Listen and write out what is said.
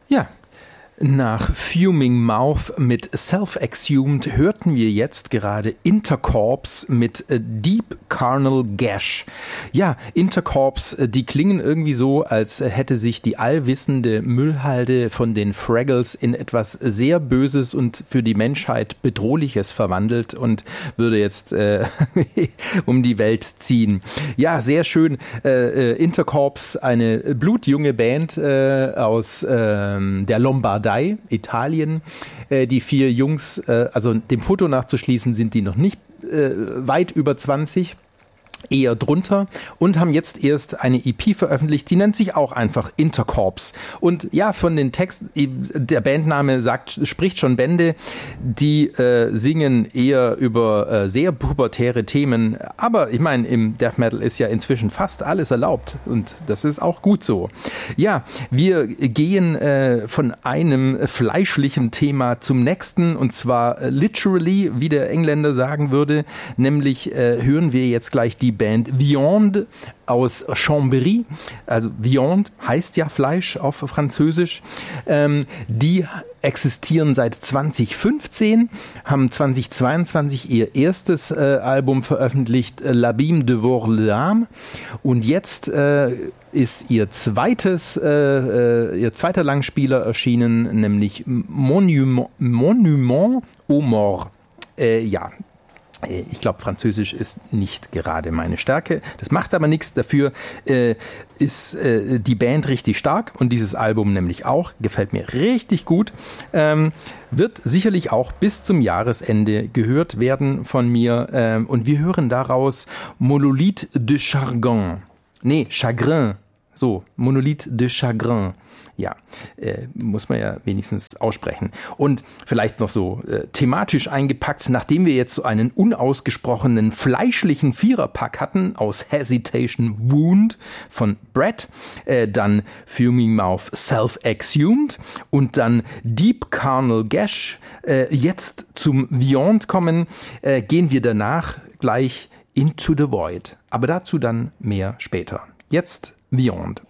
Ja, nach Fuming Mouth mit Self-Exhumed hörten wir jetzt gerade Intercorps mit Deep Carnal Gash. Ja, Intercorps, die klingen irgendwie so, als hätte sich die allwissende Müllhalde von den Fraggles in etwas sehr Böses und für die Menschheit Bedrohliches verwandelt und würde jetzt um die Welt ziehen. Ja, sehr schön. Intercorps, eine blutjunge Band aus der Lombardei, Italien. Die 4 Jungs, also dem Foto nachzuschließen, sind die noch nicht weit über 20. Eher drunter und haben jetzt erst eine EP veröffentlicht, die nennt sich auch einfach Intercorps. Und ja, von den Texten, der Bandname spricht schon Bände, die singen eher über sehr pubertäre Themen, aber ich meine, im Death Metal ist ja inzwischen fast alles erlaubt und das ist auch gut so. Ja, wir gehen von einem fleischlichen Thema zum nächsten und zwar literally, wie der Engländer sagen würde, nämlich hören wir jetzt gleich die Band Viande aus Chambéry, also Viande heißt ja Fleisch auf Französisch, die existieren seit 2015, haben 2022 ihr erstes Album veröffentlicht, L'Abîme de l'âme, und jetzt ist ihr zweiter Langspieler erschienen, nämlich Monument aux Morts. Ja, ich glaube, Französisch ist nicht gerade meine Stärke. Das macht aber nichts. Dafür ist die Band richtig stark und dieses Album nämlich auch. Gefällt mir richtig gut. Wird sicherlich auch bis zum Jahresende gehört werden von mir. Und wir hören daraus Monolith de Chagrin. Nee, Chagrin. So, Monolith de Chagrin. Ja, muss man ja wenigstens aussprechen. Und vielleicht noch so thematisch eingepackt, nachdem wir jetzt so einen unausgesprochenen fleischlichen Viererpack hatten aus Hesitation Wound von Brett, dann Fuming Mouth Self-Exhumed und dann Deep Carnal Gash, jetzt zum Viande kommen, gehen wir danach gleich Into the Void. Aber dazu dann mehr später. Jetzt Viande.